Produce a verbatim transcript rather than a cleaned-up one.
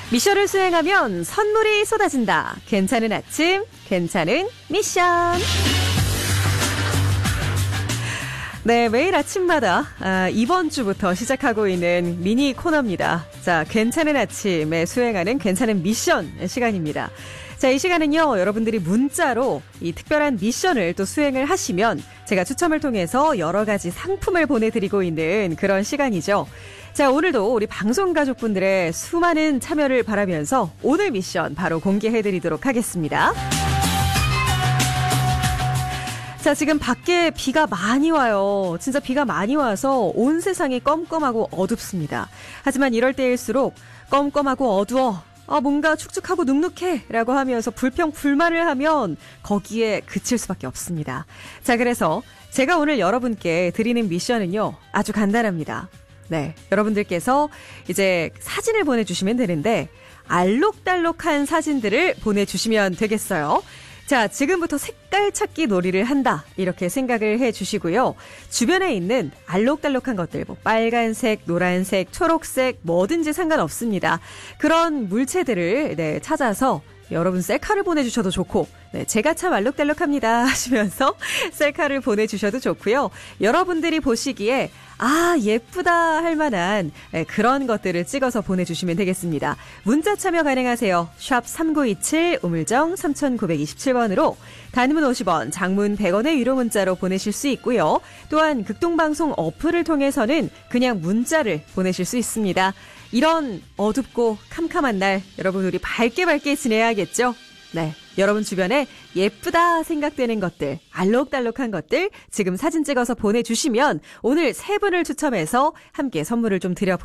미션을 수행하면 선물이 쏟아진다. 괜찮은 아침, 괜찮은 미션. 네, 매일 아침마다 아, 이번 주부터 시작하고 있는 미니 코너입니다. 자, 괜찮은 아침에 수행하는 괜찮은 미션 시간입니다. 자, 이 시간은요, 여러분들이 문자로 이 특별한 미션을 또 수행을 하시면 제가 추첨을 통해서 여러 가지 상품을 보내드리고 있는 그런 시간이죠. 자, 오늘도 우리 방송 가족분들의 수많은 참여를 바라면서 오늘 미션 바로 공개해드리도록 하겠습니다. 자, 지금 밖에 비가 많이 와요. 진짜 비가 많이 와서 온 세상이 껌껌하고 어둡습니다. 하지만 이럴 때일수록 껌껌하고 어두워. 아, 뭔가 축축하고 눅눅해 라고 하면서 불평 불만을 하면 거기에 그칠 수밖에 없습니다. 자, 그래서 제가 오늘 여러분께 드리는 미션은요, 아주 간단합니다. 네, 여러분들께서 이제 사진을 보내주시면 되는데 알록달록한 사진들을 보내주시면 되겠어요. 자, 지금부터 색깔 찾기 놀이를 한다, 이렇게 생각을 해주시고요. 주변에 있는 알록달록한 것들, 뭐 빨간색, 노란색, 초록색, 뭐든지 상관없습니다. 그런 물체들을 네, 찾아서 여러분 셀카를 보내주셔도 좋고, 네, 제가 참 알록달록합니다 하시면서 셀카를 보내주셔도 좋고요. 여러분들이 보시기에 아, 예쁘다 할 만한 네, 그런 것들을 찍어서 보내주시면 되겠습니다. 문자 참여 가능하세요. 샵 삼구이칠 우물정 삼구이칠 번으로 단문 오십 원, 장문 백 원의 유료 문자로 보내실 수 있고요. 또한 극동방송 어플을 통해서는 그냥 문자를 보내실 수 있습니다. 이런 어둡고 캄캄한 날 여러분 우리 밝게 밝게 지내야겠죠? 네, 여러분 주변에 예쁘다 생각되는 것들, 알록달록한 것들 지금 사진 찍어서 보내주시면 오늘 세 분을 추첨해서 함께 선물을 좀 드려보겠습니다.